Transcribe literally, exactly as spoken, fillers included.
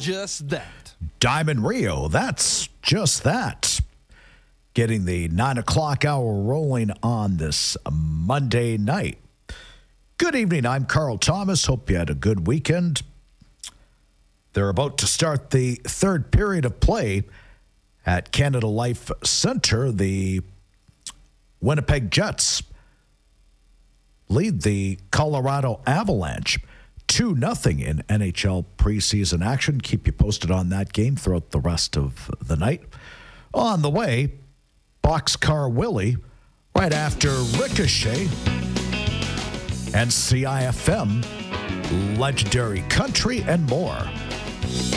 just that. Diamond Rio, that's just that. Getting the nine o'clock hour rolling on this Monday night. Good evening, I'm Carl Thomas. Hope you had a good weekend. They're about to start the third period of play at Canada Life Center. The Winnipeg Jets lead the Colorado Avalanche two nothing in N H L preseason action. Keep you posted on that game throughout the rest of the night. On the way, Boxcar Willie, right after Ricochet and C I F M, Legendary Country, and more.